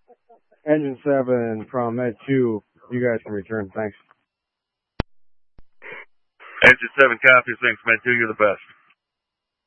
Engine 7 from Med 2. You guys can return. Thanks. Engine 7 copies. Thanks, Med 2. You're the best.